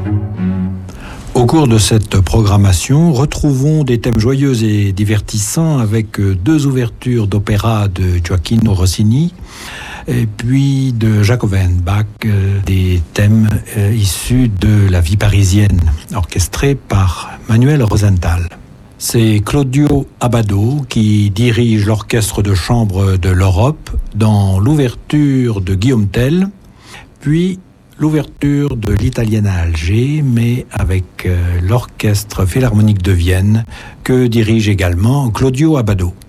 Au cours de cette programmation, retrouvons des thèmes joyeux et divertissants avec deux ouvertures d'opéra de Gioacchino Rossini et puis de Jacques Offenbach, des thèmes issus de la vie parisienne, orchestrés par Manuel Rosenthal. C'est Claudio Abbado qui dirige l'orchestre de chambre de l'Europe dans l'ouverture de Guillaume Tell, puis l'ouverture de l'Italienne à Alger, mais avec l'Orchestre Philharmonique de Vienne, que dirige également Claudio Abbado.